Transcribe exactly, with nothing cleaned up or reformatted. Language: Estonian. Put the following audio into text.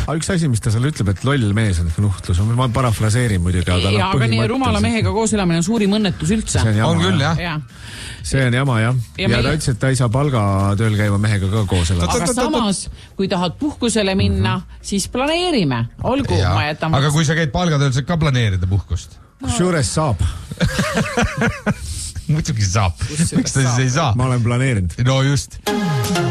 aga üks asi, mis ta seal ütleb, et loll mees on nuhtlus, ma parafraseerin muidugi, aga, ja, aga nii rumala mehega koos elamine on suurim õnnetus üldse. On, on küll, jah. Ja. See on jama, jah. Ja, ja meie... ta ütles, et ta ei saa palgatööl käima mehega ka koos elada. Aga samas, kui tahad puhkusele minna, mm -hmm. siis planeerime. Olgu, ja. ma jätan... Aga kui sa käid palgatööl, saad ka planeerida puhkust? Kusjuures saab. Muidugi saab. Miks ta siis ei saa? Ma olen planeerinud. No just.